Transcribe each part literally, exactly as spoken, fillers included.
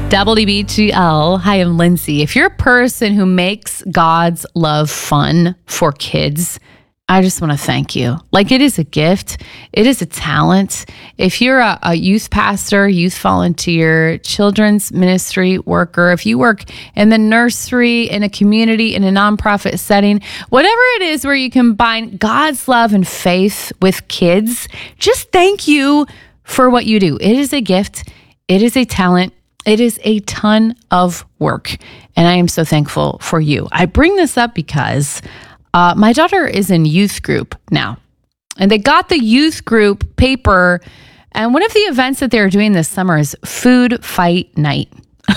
W B G L. Hi, I'm Lindsay. If you're a person who makes God's love fun for kids, I just want to thank you. Like, it is a gift. It is a talent. If you're a, a youth pastor, youth volunteer, children's ministry worker, if you work in the nursery, in a community, in a nonprofit setting, whatever it is where you combine God's love and faith with kids, just thank you for what you do. It is a gift. It is a talent. It is a ton of work, and I am so thankful for you. I bring this up because uh, my daughter is in youth group now, and they got the youth group paper, and one of the events that they're doing this summer is Food Fight Night.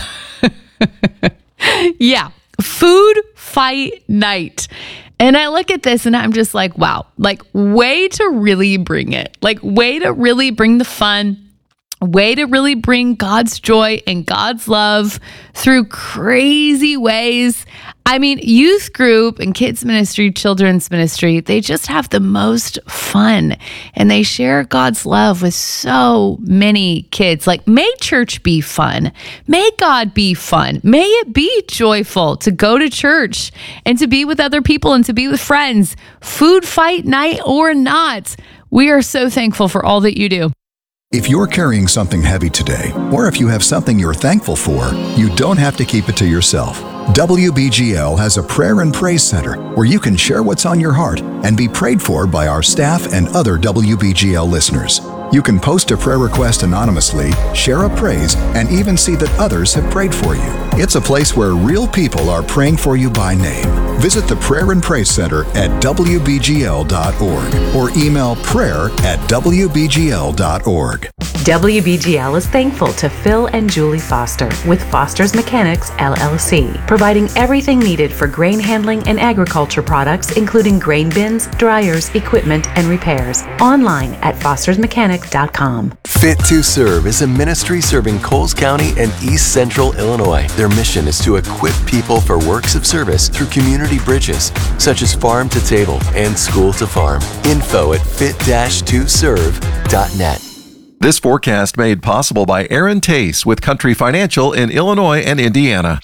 Yeah, Food Fight Night. And I look at this and I'm just like, wow, like, way to really bring it, like, way to really bring the fun. Way to really bring God's joy and God's love through crazy ways. I mean, youth group and kids ministry, children's ministry, they just have the most fun, and they share God's love with so many kids. Like, may church be fun. May God be fun. May it be joyful to go to church and to be with other people and to be with friends. Food fight night or not, we are so thankful for all that you do. If you're carrying something heavy today, or if you have something you're thankful for, you don't have to keep it to yourself. W B G L has a prayer and praise center where you can share what's on your heart and be prayed for by our staff and other W B G L listeners. You can post a prayer request anonymously, share a praise, and even see that others have prayed for you. It's a place where real people are praying for you by name. Visit the Prayer and Praise Center at W B G L dot org or email prayer at W B G L dot org. W B G L is thankful to Phil and Julie Foster with Foster's Mechanics, L L C, providing everything needed for grain handling and agriculture products, including grain bins, dryers, equipment, and repairs. Online at fosters mechanic dot com. Fit to Serve is a ministry serving Coles County and East Central Illinois. Their mission is to equip people for works of service through community bridges, such as farm to table and school to farm. Info at fit dash to serve dot net. This forecast made possible by Aaron Tace with Country Financial in Illinois and Indiana.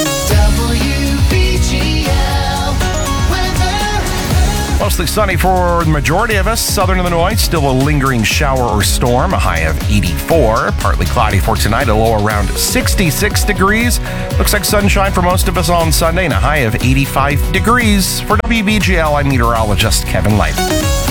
Mostly sunny for the majority of us. Southern Illinois, still a lingering shower or storm, a high of eighty-four. Partly cloudy for tonight, a low around sixty-six degrees. Looks like sunshine for most of us on Sunday and a high of eighty-five degrees. For W B G L, I'm meteorologist Kevin Light.